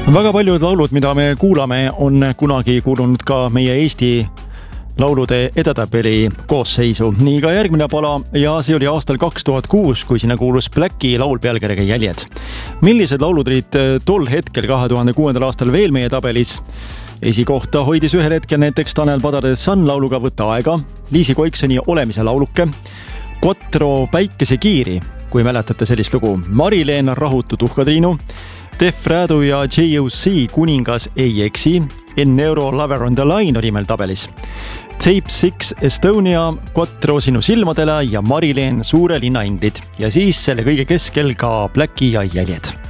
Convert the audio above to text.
Väga paljud laulud, mida me kuulame, on kunagi kuulunud ka meie Eesti laulude edetabeli koosseisu. Nii ka järgmine pala ja see oli aastal 2006, kui sinna kuulus Blacki laul pealkirjaga Jäljed. Millised laulud olid tol hetkel 2006. aastal veel meie tabelis? Esikohta hoidis ühel hetkel näiteks Tanel Padar Sun lauluga Võta aega, Liisi Koiksoni Olemise lauluke, Quattro Päikesekiiri, kui mäletate sellist lugu, Mari-Leen Rahutu Tuhkatriinu, Def Radu ja JOC Kuningas ei eksi, N-Euro Lover on the Line oli meil tabelis. Tape 6 Estonia, Quattro Sinu silmadele ja Mari-Leen Suure linna inglid. Ja siis selle kõige keskel ka Blacki ja Jäljed.